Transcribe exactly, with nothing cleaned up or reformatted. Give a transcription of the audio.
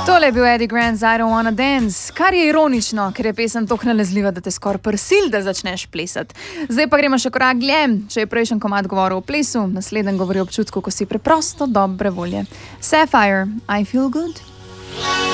Tole je bil Eddie Grant's I Don't Wanna Dance, kar je ironično, ker je pesem tako nalezljiva, da te skoraj prisil, da začneš plesati. Zdaj pa gremo še korak dlje. Če je prejšnji komad govoril o plesu, naslednji govori o občutku, ko si preprosto dobre volje. Sapphire, I Feel Good.